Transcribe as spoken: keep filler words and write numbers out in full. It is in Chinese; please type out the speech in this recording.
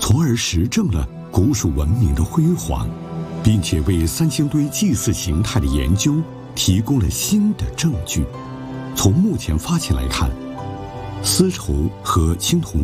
从而实证了古蜀文明的辉煌，并且为三星堆祭祀形态的研究提供了新的证据。从目前发现来看，丝绸和青铜